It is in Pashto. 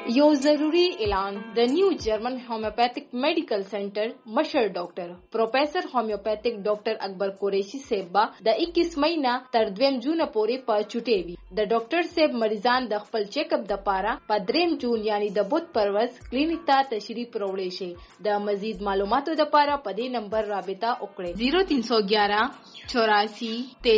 یو ضروری اعلان د نیو جرمن هومیوپیتھک میډیکل سنټر مشر ډاکټر پروفیسر هومیوپیتھک ډاکټر اکبر قریشی صاحب د 21 مئی نه تر 2 جون پورې په چټي وي. د ډاکټر صاحب مریضان د خپل چیک اپ د پاره په 3 جون یعنی د بوت پرورز کلینیک ته تشریف وروړي شي. د مزید معلوماتو د پاره په دې نمبر رابطه وکړئ 0311 84